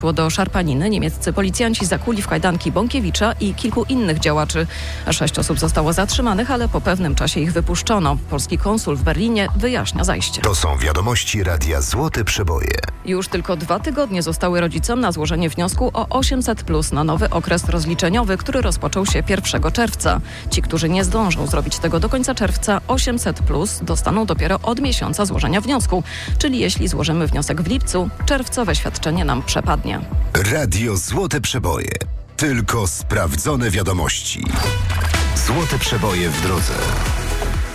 Do szarpaniny niemieccy policjanci zakuli w kajdanki Bąkiewicza i kilku innych działaczy. 6 osób zostało zatrzymanych, ale po pewnym czasie ich wypuszczono. Polski konsul w Berlinie wyjaśnia zajście. To są wiadomości Radia Złote Przeboje. Już tylko 2 tygodnie zostały rodzicom na złożenie wniosku o 800+ na nowy okres rozliczeniowy, który rozpoczął się 1 czerwca. Ci, którzy nie zdążą zrobić tego do końca czerwca, 800+ dostaną dopiero od miesiąca złożenia wniosku. Czyli jeśli złożymy wniosek w lipcu, czerwcowe świadczenie nam przepadnie. Radio Złote Przeboje. Tylko sprawdzone wiadomości. Złote Przeboje w drodze.